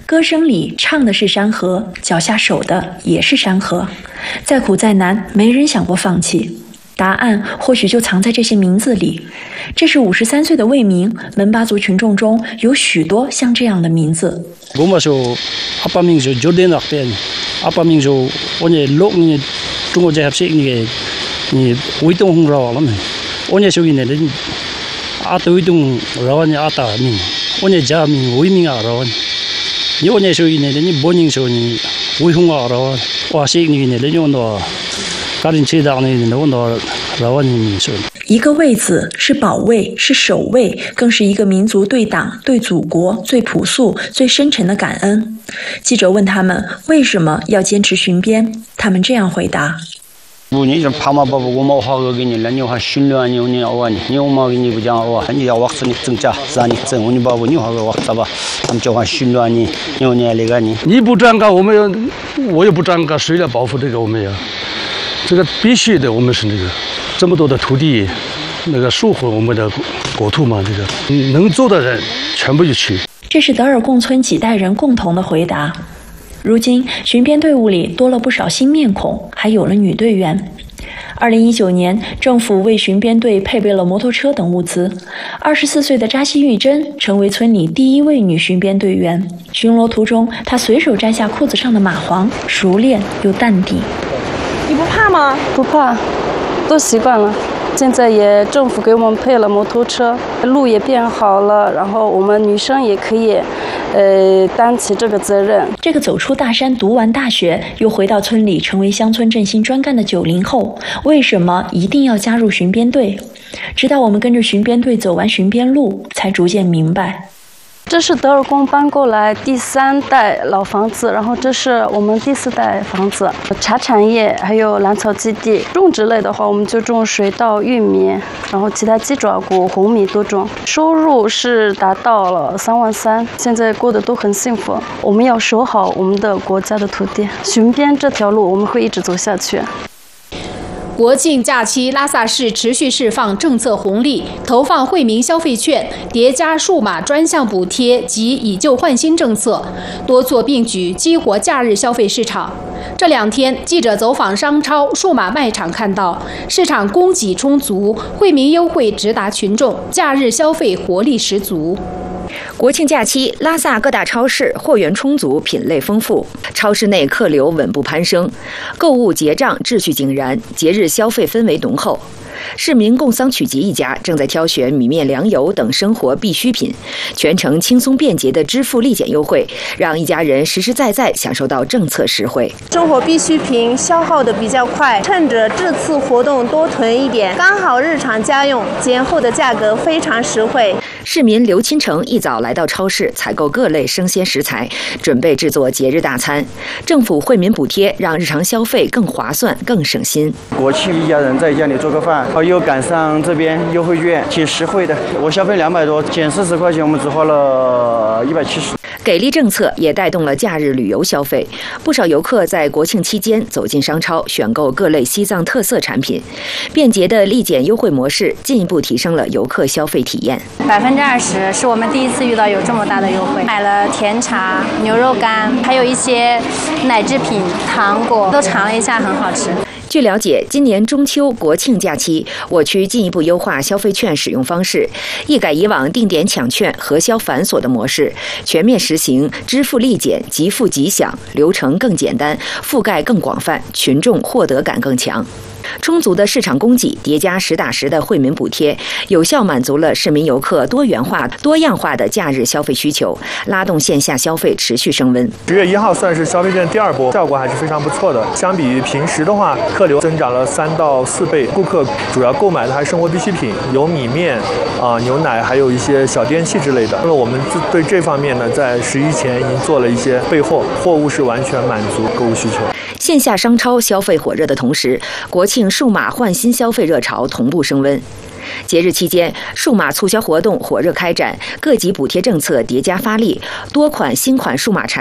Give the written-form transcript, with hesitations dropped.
歌声里唱的是山河，脚下守的也是山河。再苦再难，没人想过放弃。答案或许就藏在这些名字里。这是53岁的魏明，门巴族群众中有许多像这样的名字。 我说阿爸名叫Jordan那边，阿爸名叫我那六年中国在合适你维东红绕了没？我那属于那的阿维东绕你阿大名，我那家名魏明阿绕你我那属于那的你本人说你维红阿绕，我是你那的用到。 一个魏字是保卫，是守卫，更是一个民族对党、对祖国最朴素、最深沉的感恩。记者问他们为什么要坚持巡边，他们这样回答： 我们是怕嘛，爸爸我们好个给你了，你还训练你，你我你，你我们给你不讲我，你要我是你增加，是你增，我你爸爸你好个我是吧？他们就还训练你，你那个你，你不站岗，我们要，我也不站岗，谁来保护这个我们要？这个必须的，我们是那个这么多的土地，那个守护我们的国土嘛，这个能做的人全部就去。 这是德尔贡村几代人共同的回答。如今巡边队伍里多了不少新面孔，还有了女队员。2019年，政府为巡边队配备了摩托车等物资。24岁的扎西玉珍成为村里第1位女巡边队员。巡逻途中，她随手摘下裤子上的蚂蟥，熟练又淡定。 你不怕吗？ 不怕，都习惯了。现在也政府给我们配了摩托车，路也变好了，然后我们女生也可以，担起这个责任。 这个走出大山、读完大学，又回到村里成为乡村振兴专干的90后，为什么一定要加入巡边队？直到我们跟着巡边队走完巡边路，才逐渐明白。 这是德尔贡搬过来第3代老房子，然后这是我们第4代房子。茶产业还有蓝草基地，种植类的话，我们就种水稻、玉米，然后其他鸡爪谷、红米都种。收入是达到了3万3，现在过得都很幸福。我们要守好我们的国家的土地，巡边这条路我们会一直走下去。 国庆假期，拉萨市持续释放政策红利，投放惠民消费券，叠加数码专项补贴及以旧换新政策，多措并举，激活假日消费市场。这2天，记者走访商超、数码卖场，看到市场供给充足，惠民优惠直达群众，假日消费活力十足。 国庆假期，拉萨各大超市货源充足，品类丰富，超市内客流稳步攀升，购物结账秩序井然，节日消费氛围浓厚。市民贡桑曲吉一家正在挑选米面粮油等生活必需品，全程轻松便捷的支付立减优惠，让一家人实实在在享受到政策实惠。 生活必需品消耗的比较快，趁着这次活动多囤一点，刚好日常家用，节后的价格非常实惠。 市民刘钦成一早来到超市采购各类生鲜食材，准备制作节日大餐。政府惠民补贴让日常消费更划算、更省心。 国庆一家人在家里做个饭，又赶上这边优惠券，挺实惠的。我消费200多，减40块钱，我们只花了170。 给力政策也带动了假日旅游消费，不少游客在国庆期间走进商超，选购各类西藏特色产品。便捷的立减优惠模式进一步提升了游客消费体验。 20%是我们第一次遇到有这么大的优惠，买了甜茶、牛肉干，还有一些奶制品、糖果，都尝了一下，很好吃。 据了解，今年中秋、国庆假期，我区进一步优化消费券使用方式，一改以往定点抢券、核销繁琐的模式，全面实行支付立减、即付即享，流程更简单，覆盖更广泛，群众获得感更强。充足的市场供给叠加实打实的惠民补贴，有效满足了市民游客多元化、多样化的假日消费需求，拉动线下消费持续升温。 10月1号算是消费券第2波，效果还是非常不错的。相比于平时的话，客流增长了3到4倍。顾客主要购买的还是生活必需品，有米面、牛奶，还有一些小电器之类的。那么我们对这方面呢，在11前已经做了一些备货，货物是完全满足购物需求。 线下商超消费火热的同时，国庆数码换新消费热潮同步升温。节日期间，数码促销活动火热开展，各级补贴政策叠加发力，多款新款数码产